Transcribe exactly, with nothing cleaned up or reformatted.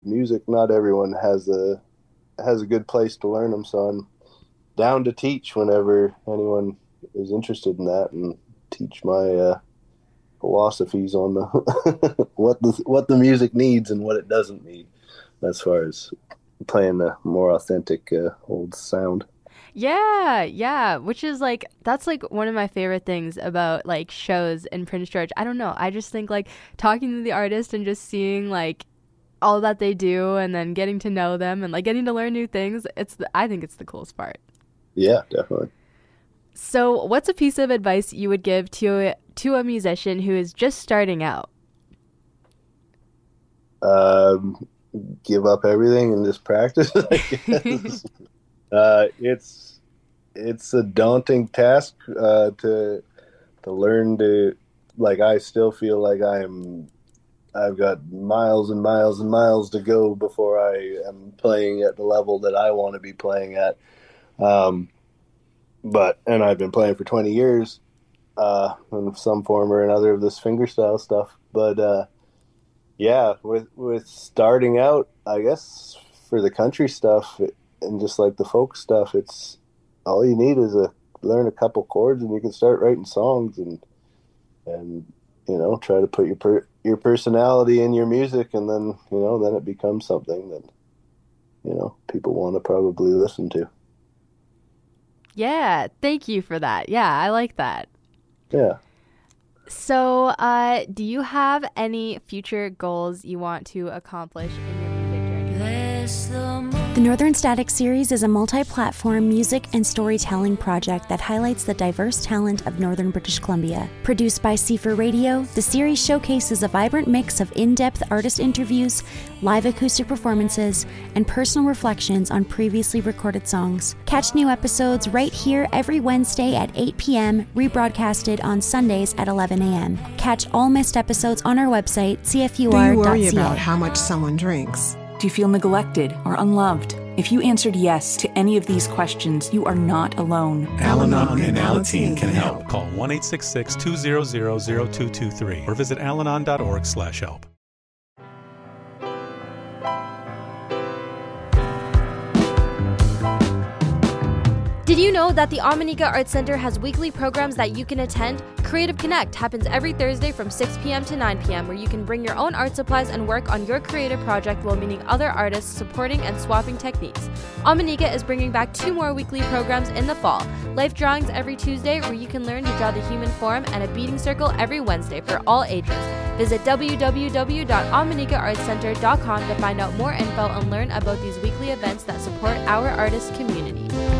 music, not everyone has a has a good place to learn them. So I'm down to teach whenever anyone is interested in that, and teach my uh, philosophies on the what the what the music needs and what it doesn't need, as far as playing the more authentic uh, old sound. Yeah, yeah, which is like that's like one of my favorite things about like shows in Prince George. I don't know. I just think like talking to the artist and just seeing like all that they do and then getting to know them and like getting to learn new things. It's the, I think it's the coolest part. Yeah, definitely. So, what's a piece of advice you would give to to a musician who is just starting out? Um, give up everything and just practice, I guess. uh, it's it's a daunting task uh, to to learn to, like, I still feel like I'm I've got miles and miles and miles to go before I am playing at the level that I want to be playing at. Um, but and I've been playing for twenty years uh, in some form or another of this fingerstyle stuff. But uh, yeah, with with starting out, I guess for the country stuff and just like the folk stuff, it's all you need is a learn a couple chords and you can start writing songs and and you know try to put your per, your personality in your music, and then you know then it becomes something that you know people want to probably listen to. Yeah, thank you for that. Yeah, I like that. Yeah. So, uh, do you have any future goals you want to accomplish in your music journey? Bless the moon. The Northern Static series is a multi-platform music and storytelling project that highlights the diverse talent of Northern British Columbia. Produced by C four Radio, the series showcases a vibrant mix of in-depth artist interviews, live acoustic performances, and personal reflections on previously recorded songs. Catch new episodes right here every Wednesday at eight p.m., rebroadcasted on Sundays at eleven a.m. Catch all missed episodes on our website, c f u r dot c a. Do you worry about how much someone drinks? Do you feel neglected or unloved? If you answered yes to any of these questions, you are not alone. Al-Anon and Alateen can help. Call one eight six six, two zero zero, zero two two three or visit alanon dot org slash help. Did you know that the Amanika Arts Center has weekly programs that you can attend? Creative Connect happens every Thursday from six p.m. to nine p.m. where you can bring your own art supplies and work on your creative project while meeting other artists, supporting and swapping techniques. Amanika is bringing back two more weekly programs in the fall. Life drawings every Tuesday where you can learn to draw the human form, and a beading circle every Wednesday for all ages. Visit w w w dot amanika arts center dot com to find out more info and learn about these weekly events that support our artist community.